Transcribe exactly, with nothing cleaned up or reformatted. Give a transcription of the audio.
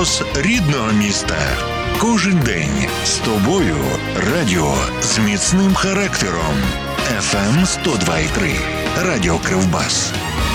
голос рідного міста. Кожен день з тобою радіо з міцним характером. еф ем сто два і три. Радіо Кривбас.